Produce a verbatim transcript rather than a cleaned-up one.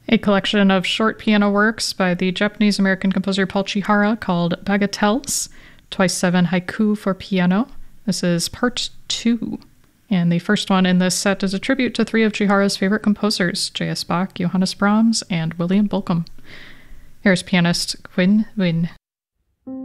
A collection of short piano works by the Japanese-American composer Paul Chihara called Bagatelles, twice seven haiku for piano. This is part two. And the first one in this set is a tribute to three of Chihara's favorite composers, J S. Bach, Johannes Brahms, and William Bolcom. Here's pianist Quinn Wynn.